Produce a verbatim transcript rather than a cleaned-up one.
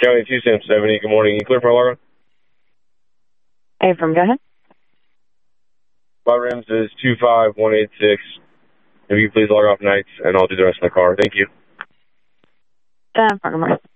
County two Sam seventy. Good morning. You clear for log on? Hey, from go ahead. My rims is two five one eight six. If you please log off nights, and I'll do the rest of the car. Thank you. Uh,